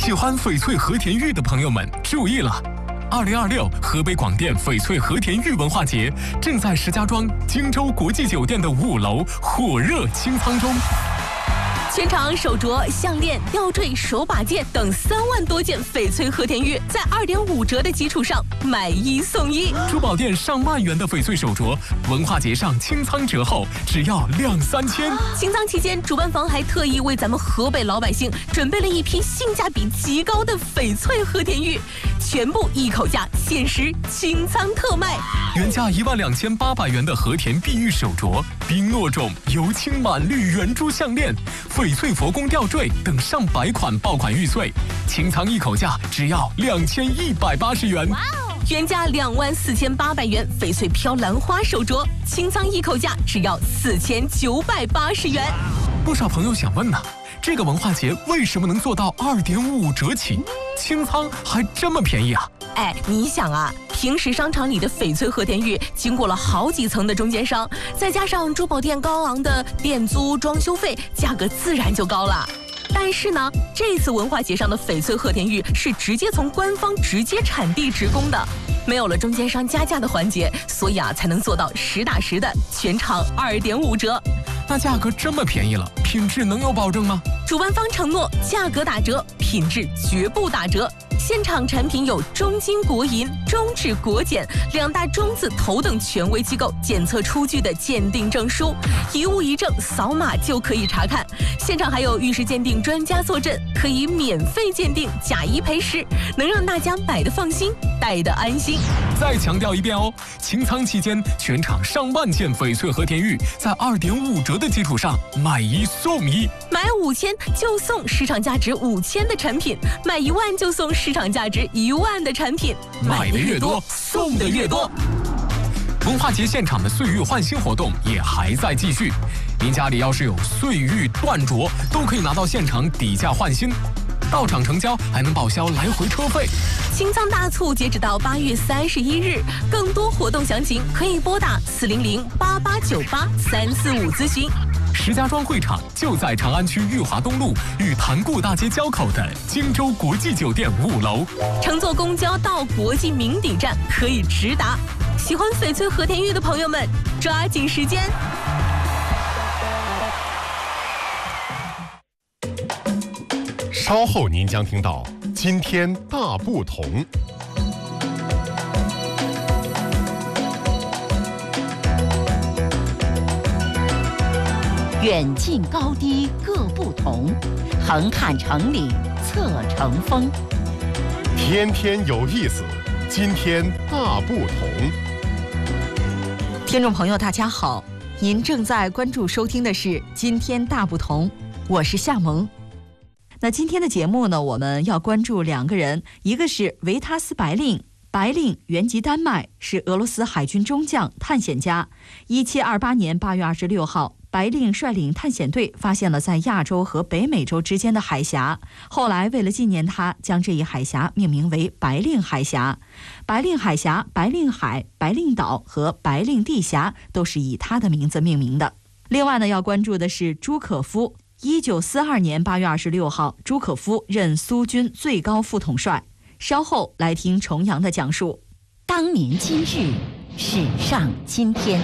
喜欢翡翠和田玉的朋友们注意了！2026河北广电翡翠和田玉文化节正在石家庄荆州国际酒店的5楼火热清仓中。 全场手镯、项链、吊坠、手把件等3万多件翡翠和田玉，在2.5折的基础上买1送1。 珠宝店上万元的翡翠手镯，文化节上清仓折后只要2、3千。 清仓期间，主办方还特意为咱们河北老百姓准备了一批性价比极高的翡翠和田玉，全部一口价，限时清仓特卖。 原价12800元的和田碧玉手镯、冰诺种油青满绿圆珠项链、翡翠佛宫吊坠等上百款爆款玉碎，清仓一口价只要2180元。 原价24800元翡翠飘兰花手镯，清仓一口价只要4980元。 不少朋友想问呢，这个文化节为什么能做到2.5折起，清仓还这么便宜啊？ 你想啊，平时商场里的翡翠和田玉经过了好几层的中间商，再加上珠宝店高昂的店租、装修费，价格自然就高了。但是呢，这次文化节上的翡翠和田玉是直接从官方直接产地直供的，没有了中间商加价的环节，所以才能做到实打实的全场2.5折。 那价格这么便宜了，品质能有保证吗？ 主办方承诺价格打折，品质绝不打折。现场产品有中金国银、中指国检2大中字头等权威机构检测出具的鉴定证书，一物一证，扫码就可以查看。现场还有玉石鉴定专家坐镇，可以免费鉴定，假一赔10，能让大家买得放心，戴得安心。 再强调一遍哦，清仓期间全场上万件翡翠和田玉在2.5折的基础上买1送1， 买5000就送市场价值5000的产品，买1万就送市场价值1万的产品， 买的越多，送的越多。文化节现场的岁玉换新活动也还在继续，您家里要是有岁玉断镯，都可以拿到现场底价换新，到场成交还能报销来回车费。 清仓大促截止到8月31日，更多活动详情可以拨打400-8898-345咨询。 石家庄会场就在长安区裕华东路与潭固大街交口的荆州国际酒店5楼。 乘坐公交到国际名邸站可以直达。喜欢翡翠和田玉的朋友们，抓紧时间。 稍后您将听到今天大不同。 远近高低各不同，横看成岭侧成峰。 天天有意思，今天大不同。 听众朋友大家好，您正在关注收听的是今天大不同，我是夏萌。那今天的节目呢，我们要关注2个人，一个是维塔斯·白令，白令原籍丹麦，是俄罗斯海军中将、探险家。1728年8月26号，白令率领探险队发现了在亚洲和北美洲之间的海峡，后来为了纪念他，将这一海峡命名为白令海峡。白令海峡、白令海、白令岛和白令地峡都是以他的名字命名的。另外呢，要关注的是朱可夫。1942年8月26号，朱可夫任苏军最高副统帅。稍后来听重阳的讲述。 当年今日，史上今天。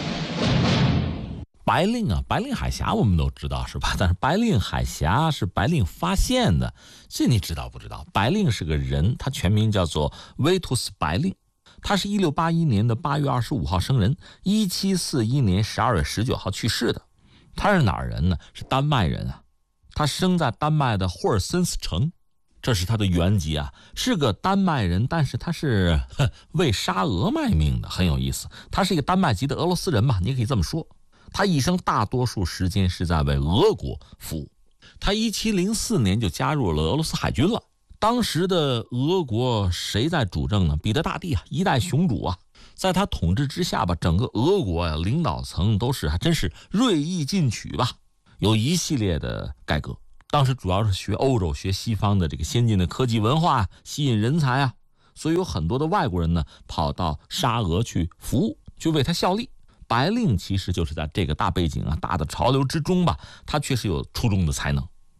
白令啊，白令海峡我们都知道是吧？但是白令海峡是白令发现的，这你知道不知道？白令是个人，他全名叫做维图斯·白令，他是1681年的8月25号生人，1741年12月19号去世的。他是哪儿人呢？是丹麦人啊。他生在丹麦的霍尔森斯城，这是他的原籍啊，是个丹麦人，但是他是为沙俄卖命的，很有意思。他是一个丹麦籍的俄罗斯人吧，你可以这么说。他一生大多数时间是在为俄国服务。他1704年就加入了俄罗斯海军了。当时的俄国谁在主政呢？彼得大帝啊，一代雄主啊。在他统治之下吧，整个俄国呀，领导层都是还真是锐意进取吧，有一系列的改革。当时主要是学欧洲、学西方的这个先进的科技文化，吸引人才啊，所以有很多的外国人呢跑到沙俄去服务，去为他效力。白令其实就是在这个大背景啊、大的潮流之中吧，他确实有出众的才能。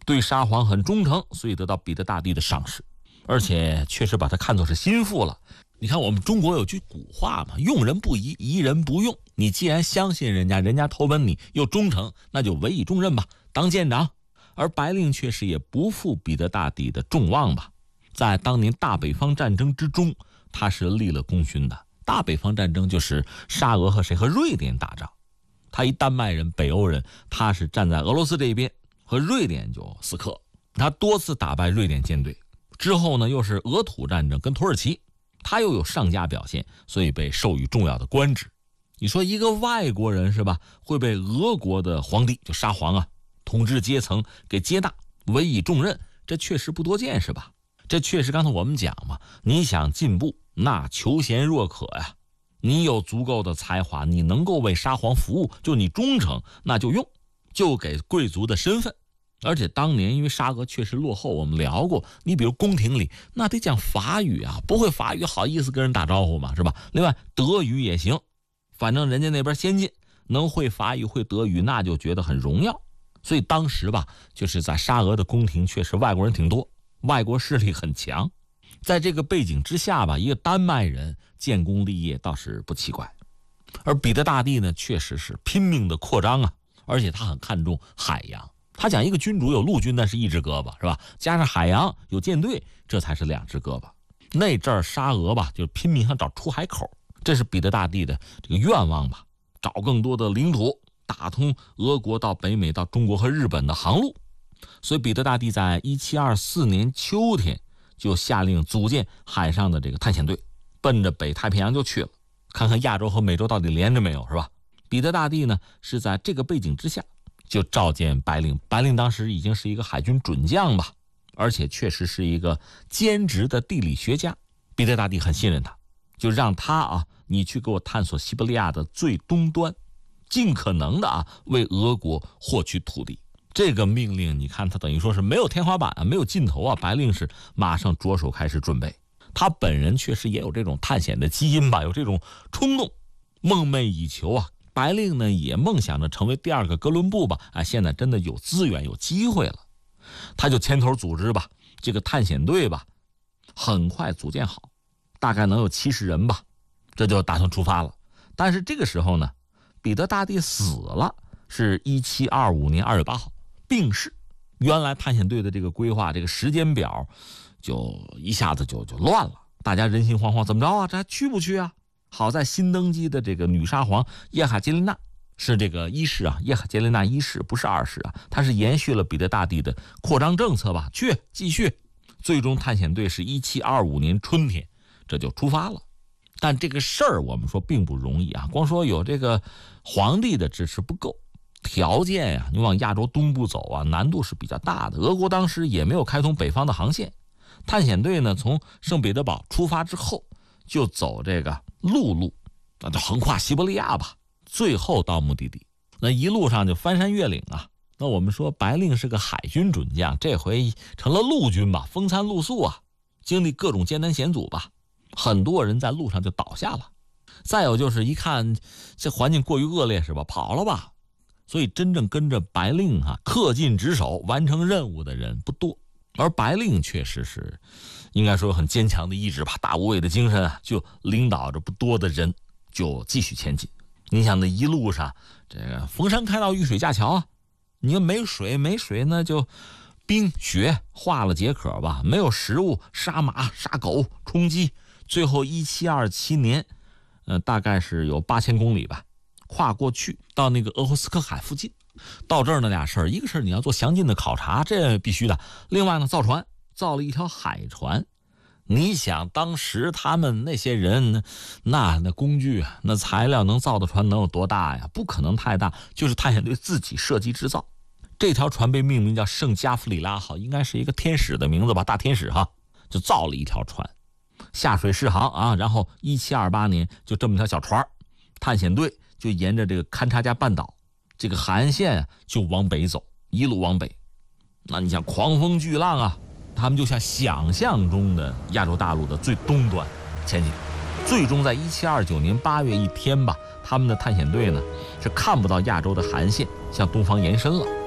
对沙皇很忠诚，所以得到彼得大帝的赏识，而且确实把他看作是心腹了。你看我们中国有句古话嘛，用人不疑，疑人不用。你既然相信人家，人家投奔你又忠诚，那就委以重任吧，当舰长。而白令确实也不负彼得大帝的众望吧，在当年大北方战争之中，他是立了功勋的。大北方战争就是沙俄和谁？和瑞典打仗。他一丹麦人，北欧人，他是站在俄罗斯这一边，和瑞典就死磕。他多次打败瑞典舰队，之后呢又是俄土战争跟土耳其，他又有上佳表现，所以被授予重要的官职。你说一个外国人是吧，会被俄国的皇帝就沙皇啊统治阶层给接纳，委以重任，这确实不多见是吧？这确实刚才我们讲嘛，你想进步那求贤若渴呀，你有足够的才华，你能够为沙皇服务，就你忠诚，那就用，就给贵族的身份。而且当年因为沙俄确实落后，我们聊过，你比如宫廷里那得讲法语啊，不会法语好意思跟人打招呼嘛，是吧？另外德语也行，反正人家那边先进，能会法语会德语那就觉得很荣耀。所以当时吧，就是在沙俄的宫廷确实外国人挺多，外国势力很强。在这个背景之下吧，一个丹麦人建功立业倒是不奇怪。而彼得大帝呢，确实是拼命的扩张啊，而且他很看重海洋。他讲一个君主有陆军那是一只胳膊是吧，加上海洋有舰队，这才是两只胳膊。那阵儿沙俄吧，就是拼命想找出海口，这是彼得大帝的这个愿望吧，找更多的领土，打通俄国到北美到中国和日本的航路。所以彼得大帝在1724年秋天就下令组建海上的这个探险队，奔着北太平洋就去了，看看亚洲和美洲到底连着没有是吧？彼得大帝呢是在这个背景之下就召见白令。白令当时已经是一个海军准将吧，而且确实是一个兼职的地理学家。彼得大帝很信任他，就让他你去给我探索西伯利亚的最东端，尽可能的为俄国获取土地。这个命令你看他等于说是没有天花板没有尽头白令是马上着手开始准备。他本人确实也有这种探险的基因吧，有这种冲动，梦寐以求白令呢也梦想着成为第二个哥伦布吧，现在真的有资源有机会了，他就牵头组织吧这个探险队吧，很快组建好，大概能有70人吧，这就打算出发了。但是这个时候呢，彼得大帝死了，是1725年2月8号病逝。原来探险队的这个规划这个时间表就一下子就乱了，大家人心惶惶，怎么着这还去不去好在新登基的这个女沙皇叶卡捷琳娜是这个一世叶卡捷琳娜一世，不是二世她是延续了彼得大帝的扩张政策吧，去继续。最终探险队是1725年春天这就出发了。但这个事儿我们说并不容易光说有这个皇帝的支持不够，条件你往亚洲东部走难度是比较大的。俄国当时也没有开通北方的航线，探险队呢从圣彼得堡出发之后就走这个陆路，那就横跨西伯利亚吧，最后到目的地。那一路上就翻山越岭那我们说白令是个海军准将，这回成了陆军吧，风餐露宿经历各种艰难险阻吧，很多人在路上就倒下了。再有就是一看这环境过于恶劣是吧，跑了吧。所以真正跟着白令恪尽职守完成任务的人不多。而白令确实是应该说很坚强的意志吧，大无畏的精神就领导着不多的人就继续前进。你想那一路上这个逢山开道遇水架桥你看没水那就冰雪化了解渴吧，没有食物杀马杀狗充饥。最后1727年大概是有8000公里吧，跨过去到那个鄂霍次克海附近。到这儿那俩事儿，一个是你要做详尽的考察，这必须的。另外呢，造船，造了一条海船。你想当时他们那些人那工具那材料能造的船能有多大呀？不可能太大，就是探险队自己设计制造。这条船被命名叫圣加弗里拉号，应该是一个天使的名字吧，大天使就造了一条船下水试航然后1728年就这么条小船，探险队就沿着这个勘察加半岛这个海岸线就往北走，一路往北。那你想狂风巨浪他们就像想象中的亚洲大陆的最东端前进。最终在1729年8月一天吧，他们的探险队呢是看不到亚洲的海岸线向东方延伸了，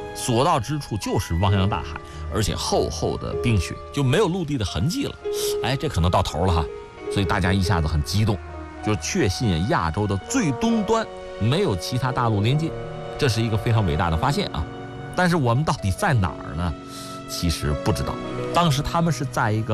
所到之处就是汪洋大海，而且厚厚的冰雪，就没有陆地的痕迹了。哎，这可能到头了哈，所以大家一下子很激动，就确信亚洲的最东端没有其他大陆连接，这是一个非常伟大的发现啊。但是我们到底在哪儿呢？其实不知道。当时他们是在一个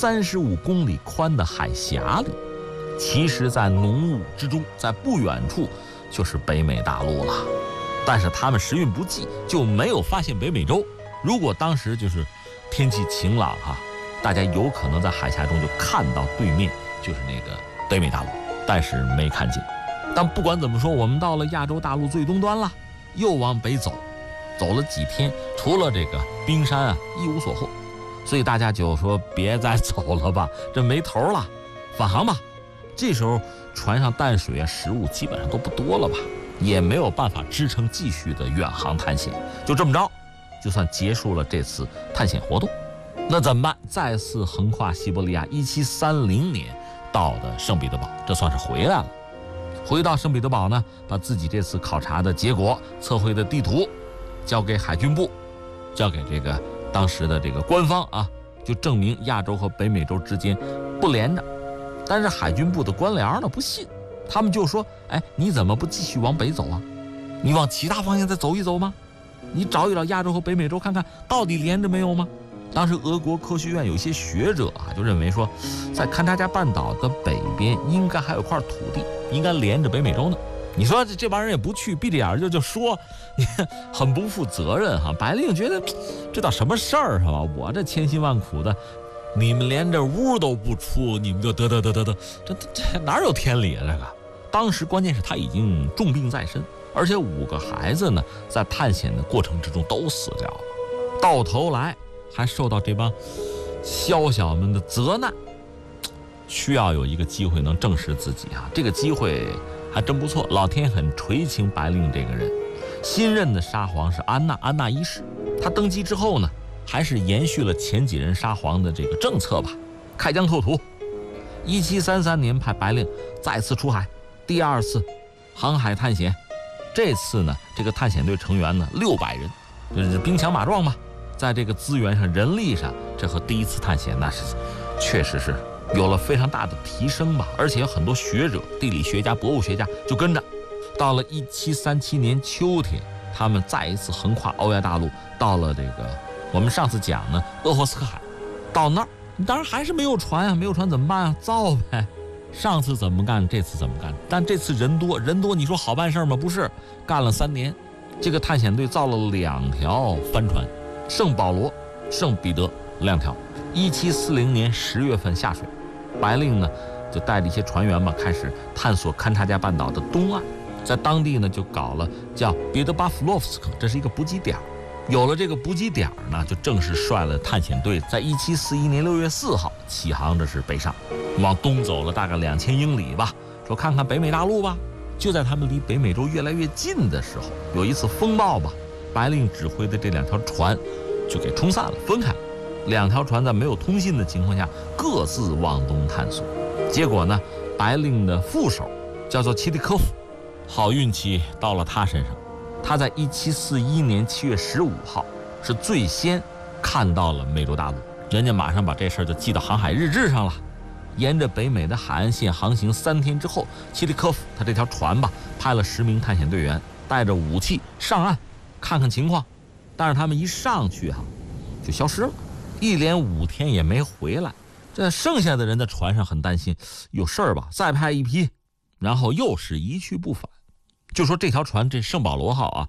35公里宽的海峡里，其实在浓雾之中，在不远处就是北美大陆了。但是他们时运不济，就没有发现北美洲。如果当时就是天气晴朗哈，大家有可能在海峡中就看到对面就是那个北美大陆，但是没看见。但不管怎么说，我们到了亚洲大陆最东端了，又往北走，走了几天，除了这个冰山啊，一无所获。所以大家就说别再走了吧，这没头了，返航吧。这时候船上淡水啊、食物基本上都不多了吧，也没有办法支撑继续的远航探险。就这么着，就算结束了这次探险活动。那怎么办？再次横跨西伯利亚，1730年到的圣彼得堡，这算是回来了。回到圣彼得堡呢，把自己这次考察的结果、测绘的地图交给海军部，交给这个当时的这个官方啊，就证明亚洲和北美洲之间不连着。但是海军部的官僚呢不信，他们就说：“哎，你怎么不继续往北走啊？你往其他方向再走一走吗？你找一找亚洲和北美洲，看看到底连着没有吗？”当时俄国科学院有一些学者啊，就认为说，在勘察加半岛的北边应该还有块土地，应该连着北美洲呢。你说这帮人也不去，闭着眼就说，你看很不负责任哈。白令觉得这倒什么事儿是吧？我这千辛万苦的，你们连这屋都不出，你们就得，这哪有天理啊？这个当时关键是他已经重病在身，而且5个孩子呢，在探险的过程之中都死掉了，到头来还受到这帮宵小们的责难，需要有一个机会能证实自己啊。这个机会还真不错，老天很垂青白令这个人。新任的沙皇是安娜一世，他登基之后呢，还是延续了前几任沙皇的这个政策吧，开疆拓土。1733年派白令再次出海，第2次航海探险。这次呢，这个探险队成员呢600人，就是兵强马壮嘛，在这个资源上、人力上，这和第1次探险那是确实是有了非常大的提升吧。而且有很多学者、地理学家、博物学家就跟着。到了1737年秋天，他们再一次横跨欧亚大陆，到了这个我们上次讲呢鄂霍次克海。到那儿当然还是没有船啊，没有船怎么办啊？造呗。上次怎么干，这次怎么干？但这次人多，你说好办事吗？不是，干了3年，这个探险队造了2条帆船，圣保罗、圣彼得2条。1740年10月份下水，白令呢就带着一些船员嘛，开始探索勘察加半岛的东岸，在当地呢就搞了叫别德巴夫洛夫斯克，这是一个补给点。有了这个补给点呢，就正式率了探险队，在1741年6月4号起航，这是北上，往东走了大概2000英里吧，说看看北美大陆吧。就在他们离北美洲越来越近的时候，有一次风暴吧，白令指挥的这2条船就给冲散了，分开了。2条船在没有通信的情况下各自往东探索。结果呢，白令的副手叫做齐利科夫，好运气到了他身上。他在1741年7月15号是最先看到了美洲大陆，人家马上把这事儿就记到航海日志上了。沿着北美的海岸线航行3天之后，齐利科夫他这条船吧，派了10名探险队员带着武器上岸看看情况，但是他们一上去就消失了，一连5天也没回来。这剩下的人在船上很担心，有事儿吧？再派一批，然后又是一去不返。就说这条船，这圣保罗号啊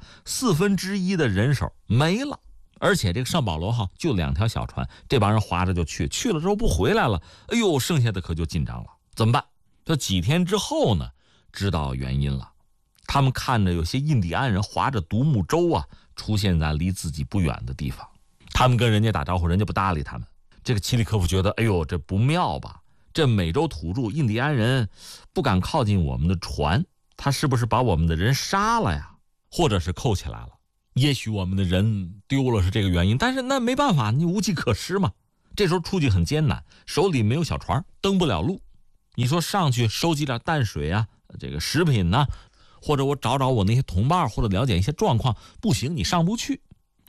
，1/4的人手没了，而且这个圣保罗号就2条小船，这帮人划着就去了之后不回来了，哎呦，剩下的可就紧张了，怎么办？这几天之后呢，知道原因了。他们看着有些印第安人划着独木舟啊，出现在离自己不远的地方，他们跟人家打招呼，人家不搭理他们。这个齐利科夫觉得，哎呦，这不妙吧？这美洲土著印第安人不敢靠近我们的船，他是不是把我们的人杀了呀？或者是扣起来了？也许我们的人丢了是这个原因，但是那没办法，你无计可施嘛。这时候出去很艰难，手里没有小船，登不了路。你说上去收集点淡水啊，这个食品呢，或者我找找我那些同伴，或者了解一些状况，不行，你上不去。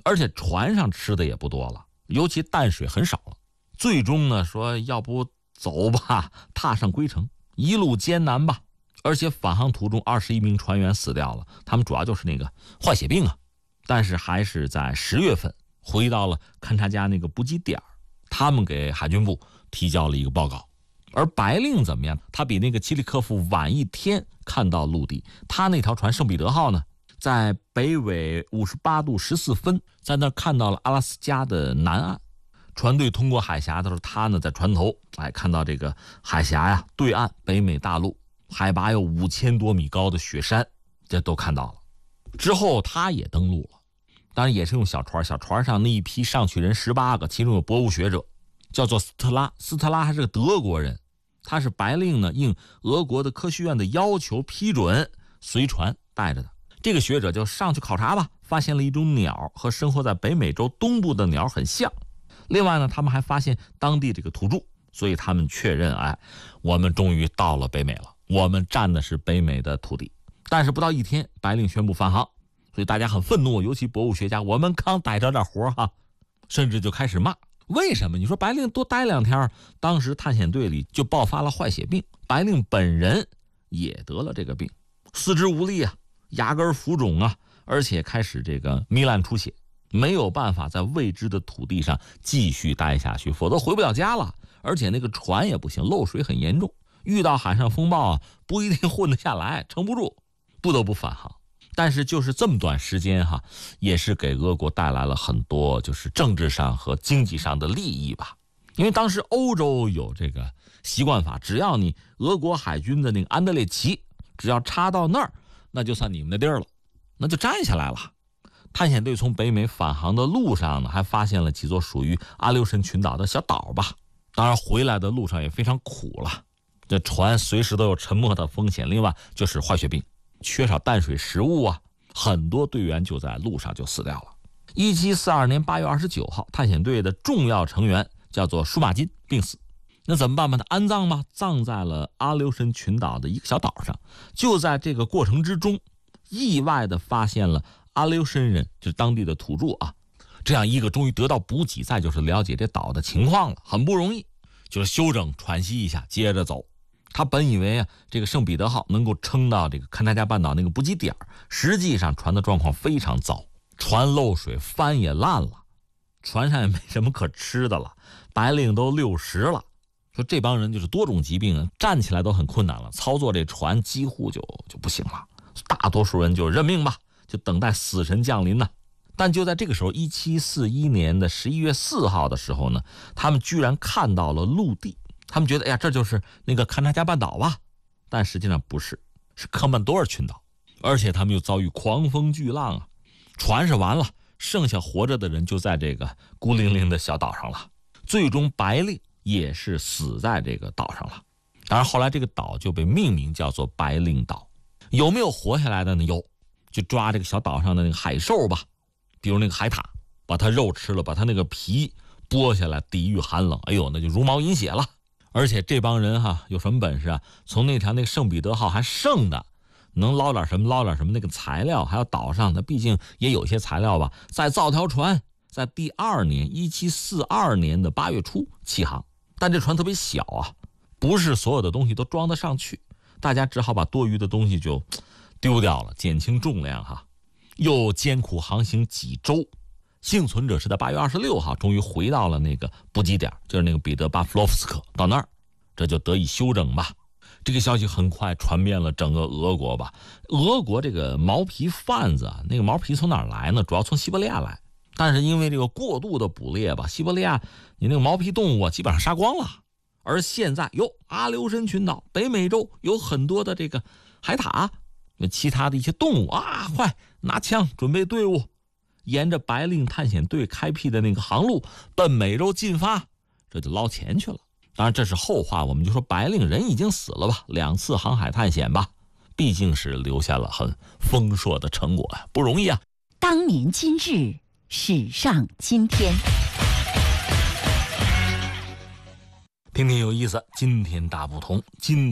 而且船上吃的也不多了，尤其淡水很少了。最终呢，说要不走吧，踏上归程，一路艰难吧。而且返航途中21名船员死掉了，他们主要就是那个坏血病啊。但是还是在10月份回到了勘察加那个补给点，他们给海军部提交了一个报告。而白令怎么样？他比那个齐里科夫晚1天看到陆地，他那条船圣彼得号呢，在北纬58度14分，在那看到了阿拉斯加的南岸。船队通过海峡的时候，他呢在船头，看到这个海峡呀对岸北美大陆，海拔有5000多米高的雪山，这都看到了。之后他也登陆了，当然也是用小船，小船上那一批上去人18个，其中有博物学者，叫做斯特拉。斯特拉还是个德国人，他是白令呢应俄国的科学院的要求批准随船带着的。这个学者就上去考察吧，发现了一种鸟和生活在北美洲东部的鸟很像。另外呢，他们还发现当地这个土著，所以他们确认，我们终于到了北美了，我们占的是北美的土地。但是不到1天，白令宣布返航，所以大家很愤怒，尤其博物学家，我们刚逮着点活哈，甚至就开始骂。为什么？你说白令多待2天，当时探险队里就爆发了坏血病，白令本人也得了这个病，四肢无力啊，牙根浮肿啊，而且开始这个糜烂出血，没有办法在未知的土地上继续待下去，否则回不了家了。而且那个船也不行，漏水很严重，遇到海上风暴不一定混得下来，撑不住，不得不返航。但是就是这么短时间也是给俄国带来了很多就是政治上和经济上的利益吧。因为当时欧洲有这个习惯法，只要你俄国海军的那个安德烈旗只要插到那儿，那就算你们的地儿了，那就占下来了。探险队从北美返航的路上呢，还发现了几座属于阿留申群岛的小岛吧。当然回来的路上也非常苦了，这船随时都有沉没的风险。另外就是坏血病，缺少淡水食物很多队员就在路上就死掉了。1742年8月29号，探险队的重要成员叫做舒马金病死。那怎么办？把他安葬吗？葬在了阿留申群岛的一个小岛上。就在这个过程之中，意外的发现了阿留申人，就是当地的土著这样一个终于得到补给，再就是了解这岛的情况了，很不容易，就是休整喘息一下，接着走。他本以为这个圣彼得号能够撑到这个勘察加半岛那个补给点，实际上船的状况非常糟，船漏水，帆也烂了，船上也没什么可吃的了，白令都60了。说这帮人就是多种疾病，站起来都很困难了，操作这船几乎就不行了，大多数人就认命吧，就等待死神降临呢。但就在这个时候，1741年的11月4号的时候呢，他们居然看到了陆地。他们觉得这就是那个勘察加半岛吧，但实际上不是，是科曼多尔群岛。而且他们又遭遇狂风巨浪船是完了，剩下活着的人就在这个孤零零的小岛上了。最终白令也是死在这个岛上了。当然后来这个岛就被命名叫做白令岛。有没有活下来的呢？有，就抓这个小岛上的那个海兽吧，比如那个海獭，把它肉吃了，把它那个皮剥下来抵御寒冷，那就如毛饮血了。而且这帮人有什么本事从那条那个圣彼得号还剩的能捞点什么捞点什么，那个材料还有岛上的毕竟也有些材料吧，再造条船，在第2年1742年的8月初起航。但这船特别小不是所有的东西都装得上去，大家只好把多余的东西就丢掉了，减轻重量又艰苦航行几周，幸存者是在8月26号终于回到了那个补给点，就是那个彼得巴夫洛夫斯克，到那儿这就得以休整吧。这个消息很快传遍了整个俄国吧。俄国这个毛皮贩子那个毛皮从哪儿来呢？主要从西伯利亚来，但是因为这个过度的捕猎吧，西伯利亚你那个毛皮动物基本上杀光了。而现在阿留申群岛北美洲有很多的这个海獭，其他的一些动物快拿枪准备队伍，沿着白令探险队开辟的那个航路奔美洲进发，这就捞钱去了。当然这是后话，我们就说白令人已经死了吧，2次航海探险吧，毕竟是留下了很丰硕的成果不容易当年今日，史上今天。 听听有意思，今天大不同。今